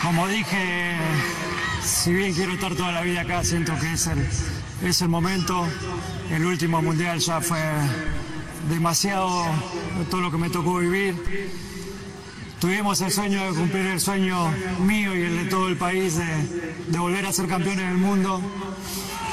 Como dije, si bien quiero estar toda la vida acá, siento que es el momento. El último mundial ya fue demasiado todo lo que me tocó vivir. Tuvimos el sueño de cumplir el sueño mío y el de todo el país de volver a ser campeones del mundo.